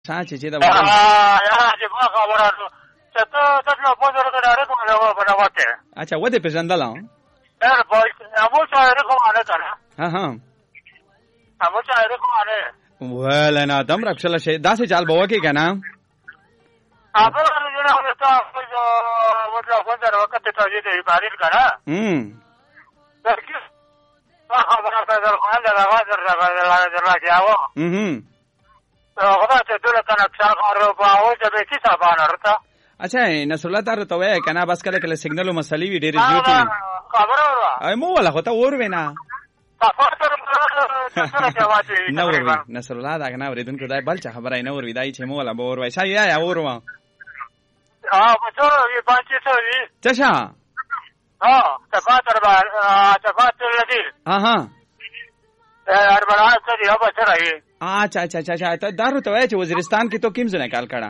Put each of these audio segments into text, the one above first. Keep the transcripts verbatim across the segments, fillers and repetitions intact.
چې چې دا یا چې ما خبره ته ته ته په دغه ډاره کومه دا بنوته اچھا و دې پېژندل ها ار په ابو شاعر کومه کنه ها ها ابو شاعر کومه ولا نه دم رخصله شي داسې چال بوه کې کنه ابو نه ته مطلب وندر وخت ته دې دې باریر کنه هم درکې خبره ته درخوان دا غاځر راځر راځاو هم خدا ته دله کنه څنګه کارو په او ته به څه باندې ورته اچھا نصر الله تعالی ته وای کنه بس کله کله سیګنل مسلې وی ډېر جوړي خبره ورا اي مو ولا خو ته ور وینا تاسو سره جواب نه ور وی نصر الله دا کنه ورېدونکو دای بل څه خبره نه ور وی دای چې مو ولا به ور وای شای یا ور وا اه په څو یې پانچ څو وی چشا اه تفاتر با تفاتر لدی ها ها اربعه سری او بچره وی اچھا اچھا اچھا ته دارو ته وای چې وزیرستان کې تو کیم ځنه کال کړه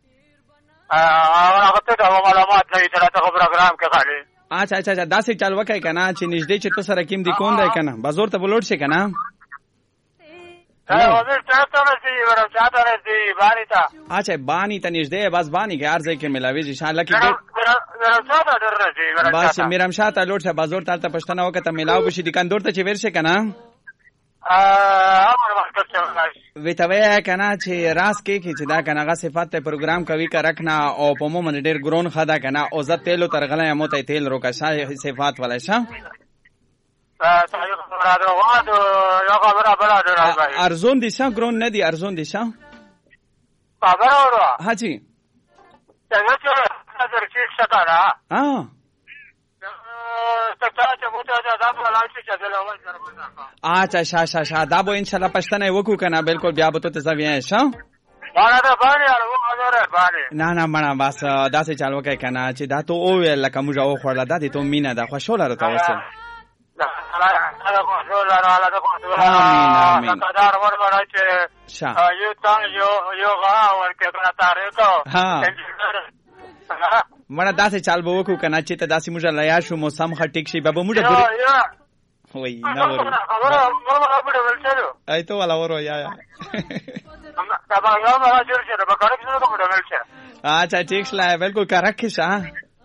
ا هغه ته د معلومات نه تر ته پروګرام کې خالي اچھا اچھا اچھا داسې چل وکای کنه چې نږدې چې تو سره کیم دی کون دی کنه بازور ته بلوټ شي کنه ا وزیر چاته راځي ورته چاته راځي بانی تا اچھا بانی ته نږدې بس بانی کې ارزه کې ملاوي ان شاء الله کې چاته درځي ورته بس میرم شاته لوټ شه بازور ته ته پښتنه وکته ملاو بشي د کندور ته چې ورشه کنه ویتوی کنه چې راس کې چې دا کنه غا صفات ته پروګرام کوي کا رکھنا او په مو من ډیر ګرون خدا کنه او ز تیلو ترغله مو ته تیل روکا شای صفات ولا شه ارزون دي شه ګرون نه دي ارزون دي شه خبر اورا حاجی څنګه چې نظر چې شکارا ها اچھا شا شا شا دا به ان شاء الله پښتنه وکړو کنه بالکل بیا به ته ځوی شه باندې باندې ورو باندې نه نه مړه بس داسې چالو کوي کنه چې دا ته او لکه موږ او خورلا دا ته مینه دا خوشاله راته وسه امين امين قدر ورور چې شا یو تا یو یو غا ورکه کنه تاریخ ها مړه داسې چال به وکړو کنه چې ته داسې موږ لیا شو موسم خ ټیک شي به موږ وای نه ورو ای ته ولا ورو یا یا اچھا ٹھیک شلا بالکل کرک شه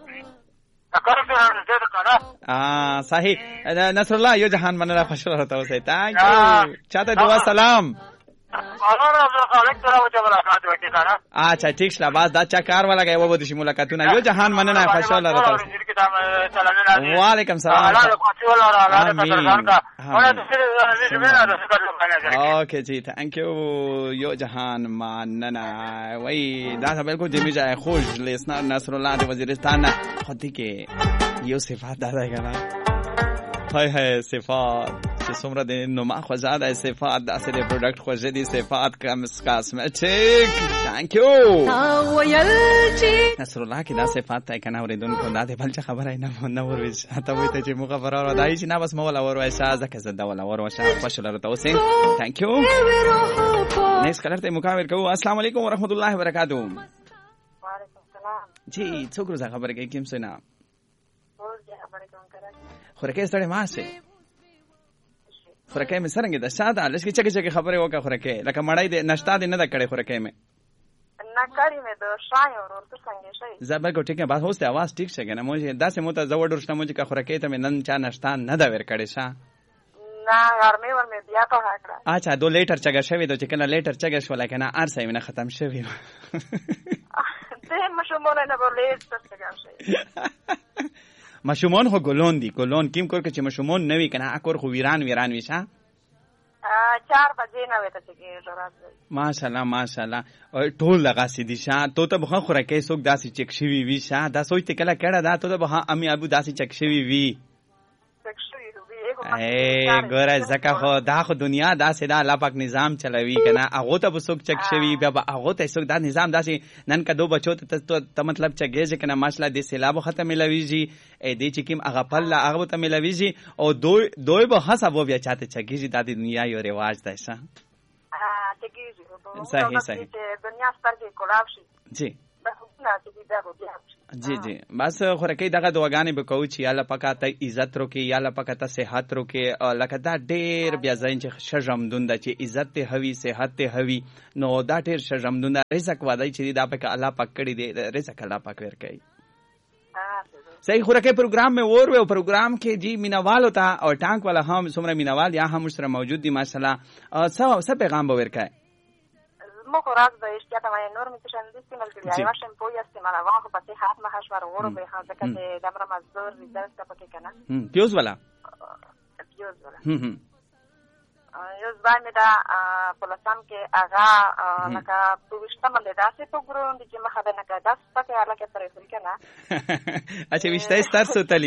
ا صحیح نصر الله یو جهان مننه خوشاله راته اوسه تانک یو چاته دعا سلام اچھا ٹھیک شلا باز دا چا کار والا گئے وہ دشي ملاقاتونه یو جهان مننه خوشاله راته وعلیکم السلام اوکے جی تھینک یو یو جهان مننه وای دا بالکل جمی جای خوش لیسنا نصر الله د وزیرستان خودی کې یو صفات دا دی کنه هاي هاي صفات چې څومره د نو ما خو زاده صفات داسې د پروډکټ خو زدي صفات کمس کاسمیټیک ثانک یو نصر الله کې دا صفات ته کنه اوریدونکو دا د بل څه خبره نه نه وروي ته وایته چې موږ خبره را دای چې نه بس مولا وروي شاه ځکه زده ولا وروي شاه خوشاله راته اوسئ ثانک یو نیس کلر ته مقابل کوو السلام علیکم ورحمت الله وبرکاتہ وعلیکم السلام جی څوک روزه خبره کوي کیم سنا خورکه ستړي ما سي خورکه مې سرنګ د ساده لږ چې چې خبره وکړه خورکه لکه مړای دې نشتا دې نه د کړې خورکه مې نه کړی مې د شای اور ته څنګه شي زبر کو ټیک بس هوسته आवाज ټیک شه کنه مو داسې مو ته زوړ ورشته مو چې خورکه ته مې نن چا نشتا نه دا ور کړې شه نه ورمه ورمه بیا ته راکړه اچھا دو لیټر چګه شوی دو چې کنه لیټر چګه شو لکه نه ارسه مې ختم شوی ته مشمونه نه بولې څه شي مشمون هو ګلون دي ګلون کیم کور کې چې مشمون نوي کنه اکور خو ویران ویران ویشه چار بجې نه وته چې راځي ماشاءالله ماشاءالله ټول لگا سي دي شاه تو ته بخا خوراکې سوک داسي چک شوی وی شاه دا سوچ ته کله کړه دا ته به امي ابو داسي چک شوی وی چک شوی وی اے ګوره زکه خو دا خو دنیا داسې دا الله پاک نظام چلوي کنه هغه ته بسوک چک شوی بیا هغه ته سوک دا نظام داسې نن کا دو بچو ته ته مطلب چګېږي کنه ماشاءالله د سیلاب ختم ملويږي ا دې چې کیم هغه پل هغه ته ملويږي او دوی دوی به حساب بیا چاته چګېږي د دنیا یو رواج ده شه ها چګېږي صحیح صحیح دنیا ستر کې کولاو شي جی جی جی بس خورکې دغه دعاګانې به کوو چې یا الله پاک ته عزت وکړي یا الله پاک ته صحت وکړي لکه دا ډېر بیا ځین چې ښه ژوندون ده چې عزت ته هوي صحت ته هوي نو دا ډېر ښه ژوندون ده رزق وعده چې دا پکې الله پاک کړی دی رزق الله پاک ورکوي صحیح خورکې پروګرام میں اور و پروګرام کې جی مینوال ہوتا او ټانک والا هم څومره مینوال یا هم سره موجود دي ماشاءالله څه څه پیغام به ورکوي موږ راز به اشتیا ته وای نور می څه اندستې ملګری یا واشم پوی استعمال واغه په صحت مهشور ورو به ځکه چې د امر مزدور ریزلټ ته پکې کنه پیوز والا پیوز والا هم هم یوز باندې دا په لسم کې هغه لکه پوښتنه مله داسې په ګروند چې مخه ده نه کړه داس پکې الکه پرې فل کنه اچھا وشته ستر سوتلی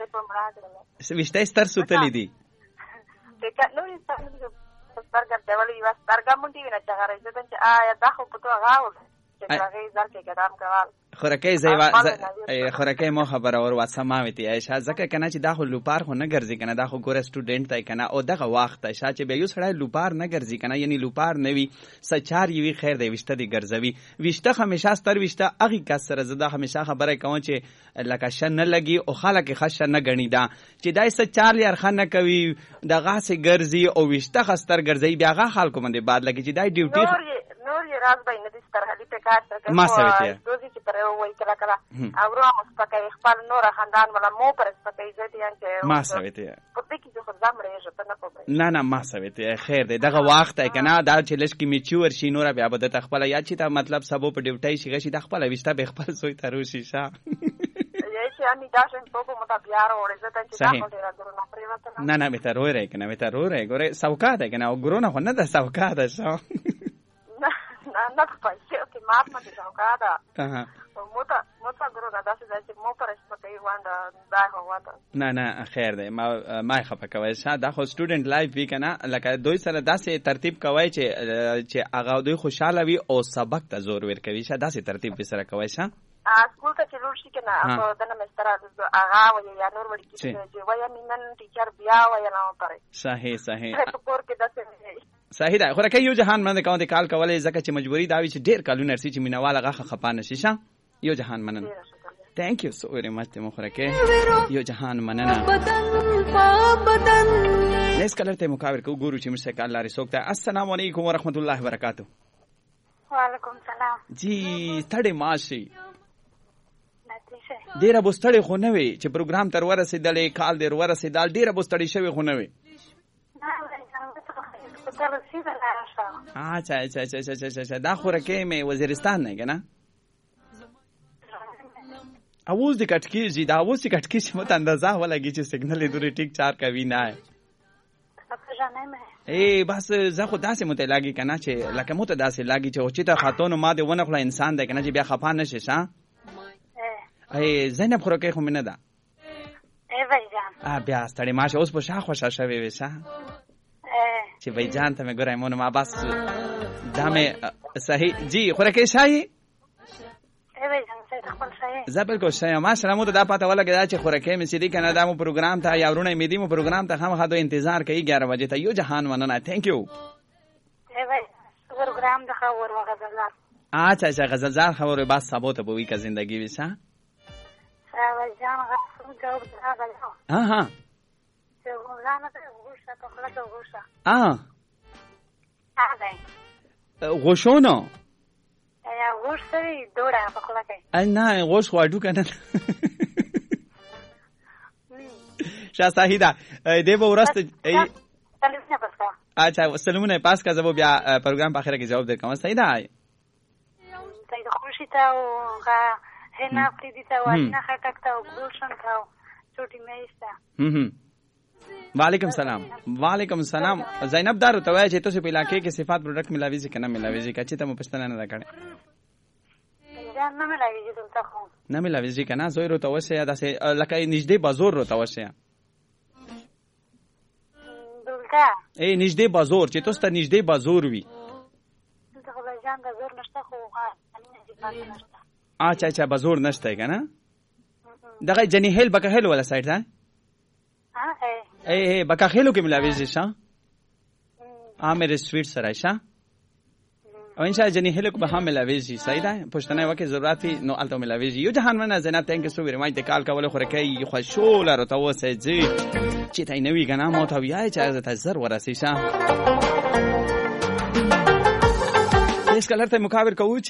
وشته ستر سوتلی دي دغه نو ستاسو سترګر دیوالی یو سترګر مونږ دی نه چې هغه زه چې آیا دا خو په تو غاول چې هغه زر کې قدم کوال خورکې زیوا خورکې مو خبر اور واسه ما وتی عائشہ زکه کنه چې دا خو لوپار خو نه ګرځي کنه دا خو ګور سټوډنټ تای کنه او دغه وخت عائشہ چې به یو سړی لوپار نه ګرځي کنه یعنی لوپار نوي سچار یوي خیر دی وشته دی ګرځوي وشته همیشه ستر وشته اغي کسر زده همیشه خبره کوم چې لکه شن نه لګي او خلک خش نه غنی دا چې دای سچار لري خنه کوي دغه سه ګرځي او وشته خستر ګرځي بیا غا خلکو باندې بعد لګي چې دای ډیوټي نور یې راز به نه دي سترهلي په کار سره ما سوي دوی چې پر وای کړه کړه او رو مستقې خپل نور خاندان ولا مو پر سپکې ځدي ان ما سوي ته په دې کې خو ځم رېژه ته نه پوهې نه نه ما سوي ته خیر دی دغه وخت کنه دا چې لږ کې میچور شي نور بیا به د خپل یا چې تا مطلب سبو په ډیوټي شي شي د خپل وشته به خپل سوی ترو شي شا یې چې امي دا شن په کومه تا بیا وروړې ځکه چې دا په ډیر درو نه پریوته نه نه به تر وره کنه به تر وره ګوره سوکا ده کنه او ګرونه خو نه ده سوکا ده شو نه پایسه کې مات مته ځوکا ده ها مو ته مو ته ګورو دا چې مو پر سپکې وانده دا هواته نه نه خیر دی ما ما خپه کوي شاده دا خو سټوډنټ لایف وی کنه لکه دوی سره داسې ترتیب کوي چې چې هغه دوی خوشاله وي او سبق ته زور ورکوي شاده داسې ترتیب به سره کوي شه سکول ته چې لور شي کنه په دنه مستر هغه وي یا نور وړي چې وای مینن ټیچر بیا وای نه پره صحیح صحیح په کور کې داسې صحیح ده خو راکې یو جهان باندې کوم د کال کولای زکه چې مجبوری دا وی چې ډیر کالونه نرسي چې مینوال هغه خپانه شي شه یو جهان مننه ثانک یو سو ویری مچ مو خورکې یو جهان مننه لیس کلر ته مقابل کو ګورو چې مشه کال لاري سوکته السلام علیکم ورحمت الله وبرکاتہ وعلیکم السلام جی ستړي ماشي ډیره بوستړي خو نه وي چې پروګرام تر ورسېدلې کال ډیر ورسېدل ډیره بوستړي شوی خو نه وي اچھا اچھا اچھا اچھا اچھا دا خورکې مې وزیرستان نه کنه اوس د کټکیږي دا اوس د کټکیږي مت اندازه ولګي چې سیګنل دوری ټیک چار کوي نه ای بس زه خو داسې مت لاګي کنه چې لکه مت داسې لاګي چې او چې ته خاتون ما دې ونه خلا انسان دی کنه چې بیا خفا نشي ښا ای زینب خورکې خو مینه ده ای وای جان ا بیا ستړي ماشه اوس په شاخ خوشا شوي وسه چې وای جان ته مې ګورای مونږ ما بس دمه صحیح جی خورکې شای ای وای جان څه خپل شای زبل کو شای ما سره مو ته دا پته ولګی دا چې خورکې مې سیدی کنه دا مو پروګرام ته یا ورونه مې دی مو پروګرام ته هم خاطر انتظار کوي ګیارہ بجې ته یو جهان مننه ثانک یو ای وای پروګرام د خبر وغزلار اچھا اچھا غزلزار خبر بس سبو ته بوي کا زندگی وسا ای جان غو جواب راغلی ها ها څه غوښنه ته غوښه په خپل ته غوښه اه اه غوښونو یا غوښه دوړه په خپل کې ا نه غوښ واډو کنه شاه صحیح دی به ورسته ای سلامونه پاسکا اچھا سلامونه پاسکا زبو بیا پروګرام په اخره کې جواب درکوم صحیح دی ته خوشی ته او هنا پریدي ته ورنه خټک ته ګلشن ته چوټي مېستا هم هم وعلیکم سلام وعلیکم سلام زینب دارو ته وای چې تاسو په علاقې کې صفات پروډکټ ملاوي ځکه نه ملاوي ځکه چې ته مو پښتنه نه کړې ځان نه ملاوي دلته خو نه ملاوي ځکه نه زوی رو ته وسه دا سه لکه نږدې بازار رو ته وسه دلته ای نږدې بازار چې تاسو ته نږدې بازار وي دلته خو ځان د زور نشته خو غا اچھا اچھا بازار نشته کنه دغه جنی هیل بکه هیل ولا سایت ده اے اے بکا خیلو کې ملاوي شي ها ا مې سویټ سره شه او ان شاء الله جنې هله کو به هم ملاويږي صحیح ده پښتنه وکي ضرورت نو الته ملاويږي یو جهان من زینب تنګ سو ویری مای د کال کول خو رکی خوشول را توسه جی چې تای نوی غنا مو ته ویای چې از ته زر ورسی شه اس کلر ته مقابل کوو